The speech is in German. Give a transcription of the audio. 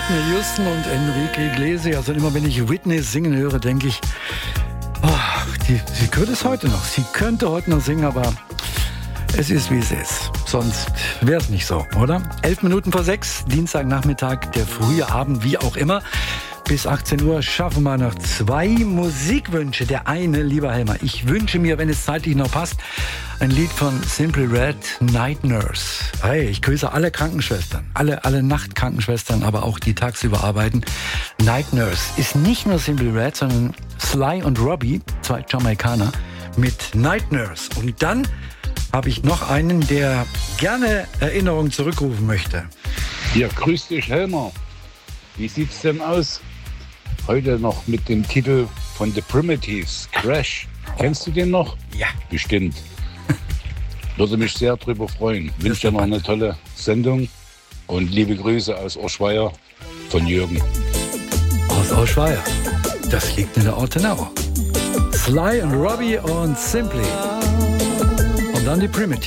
Whitney Houston und Enrique Iglesias. Und immer wenn ich Whitney singen höre, denke ich, sie könnte es heute noch. Sie könnte heute noch singen, aber es ist, wie es ist. Sonst wäre es nicht so, oder? 11:05, Dienstagnachmittag, der frühe Abend, wie auch immer. Bis 18 Uhr schaffen wir noch 2 Musikwünsche. Der eine, lieber Helmer, ich wünsche mir, wenn es zeitlich noch passt, ein Lied von Simply Red, Night Nurse. Hey, ich grüße alle Krankenschwestern, alle Nachtkrankenschwestern, aber auch die tagsüber arbeiten. Night Nurse ist nicht nur Simply Red, sondern Sly und Robbie, 2 Jamaikaner, mit Night Nurse. Und dann habe ich noch einen, der gerne Erinnerungen zurückrufen möchte. Ja, grüß dich, Helmer. Wie sieht's denn aus? Heute noch mit dem Titel von The Primitives, Crash. Kennst du den noch? Ja. Bestimmt. Würde mich sehr drüber freuen. Wünsche dir noch eine tolle Sendung und liebe Grüße aus Oschweier von Jürgen. Aus Oschweier. Das liegt in der Ortenau. Sly und Robbie und Simply. Und dann die Primitives.